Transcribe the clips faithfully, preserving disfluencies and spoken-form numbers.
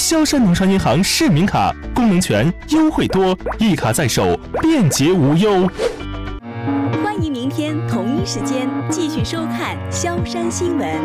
萧山农商银行市民卡，功能全，优惠多，一卡在手，便捷无忧。 欢迎明天同一时间继续收看萧山新闻。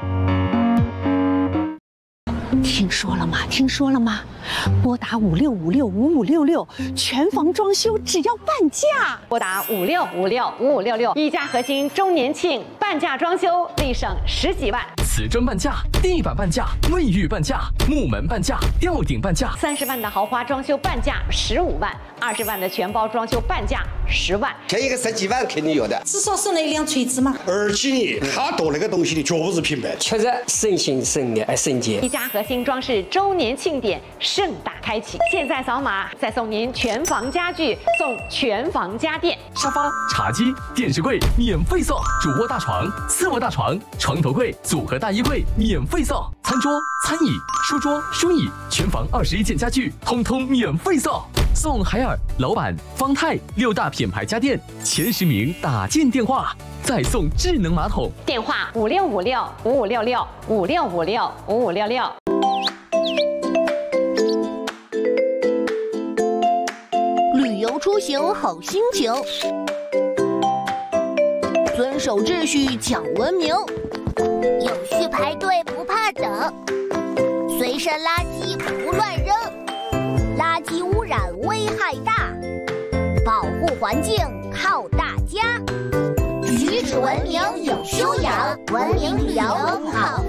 听说了吗？听说了吗？拨打五六五六五五六六，全房装修只要半价。 拨打五六五六五五六六，一家核心周年庆半价装修，立省十几万。 瓷砖半价，地板半价，卫浴半价，木门半价，吊顶半价。 三十万的豪华装修半价十五万，二十万的全包装修半价十万。 便宜个十几万肯定有的， 至少是那辆锤子嘛。 而且它做那个东西的绝不是平白， 确实省心省力还省钱。 一家核心装饰周年庆典盛大开启，现在扫码再送您全房家具，送全房家电， 沙发、茶几、电视柜免费送，主卧大床、次卧大床、床头柜、组合大衣柜免费送，餐桌、餐椅、书桌、书椅，全房二十一件家具通通免费送。送海尔、楼板、方太六大品牌家电，前十名打进电话，再送智能马桶。 电话五六五六五五六六五六五六五五六六。 旅游出行好心情，遵守秩序讲文明， 有序排队不怕等，随身垃圾不乱扔，垃圾污染危害大，保护环境靠大家。举止文明有修养，文明旅游好。